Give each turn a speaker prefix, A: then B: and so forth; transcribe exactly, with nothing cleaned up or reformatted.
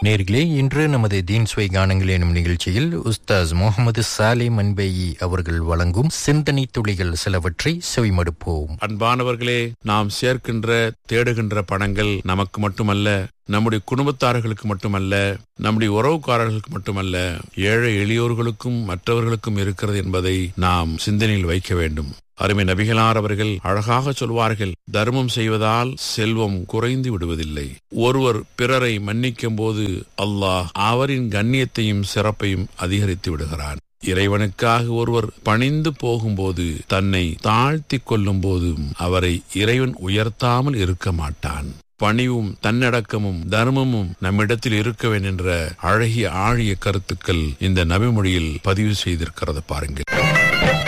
A: நேர்களே, இன்று நமது தீன் சுவை கானங்கள் எனும் நிகழ்ச்சியில் உஸ்தாஸ் முகமது சாலே மன்பேயி அவர்கள் வழங்கும் சிந்தனை துளிகள் சிலவற்றை செவிமடுப்போம்.
B: அன்பானவர்களே, நாம் சேர்க்கின்ற தேடுகின்ற பணங்கள் நமக்கு மட்டுமல்ல, நம்முடைய குடும்பத்தார்களுக்கு மட்டுமல்ல, நம்முடைய உறவுக்காரர்களுக்கு மட்டுமல்ல, ஏழை எளியோர்களுக்கும் மற்றவர்களுக்கும் இருக்கிறது என்பதை நாம் சிந்தனையில் வைக்க வேண்டும். அருமை நபிகளார் அவர்கள் அழகாக சொல்வார்கள், தர்மம் செய்வதால் செல்வம் குறைந்து விடுவதில்லை. ஒருவர் பிறரை மன்னிக்கும் போது அல்லாஹ் அவரின் கண்ணியத்தையும் சிறப்பையும் அதிகரித்து விடுகிறான். இறைவனுக்காக ஒருவர் பணிந்து போகும்போது, தன்னை தாழ்த்தி கொள்ளும் போதும் அவரை இறைவன் உயர்த்தாமல் இருக்க மாட்டான். பணிவும் தன்னடக்கமும் தர்மமும் நம்மிடத்தில் இருக்க வேண்டும் என்ற அழகிய ஆழிய கருத்துக்கள் இந்த நபிமொழியில் பதிவு செய்திருக்கிறது பாருங்கள்.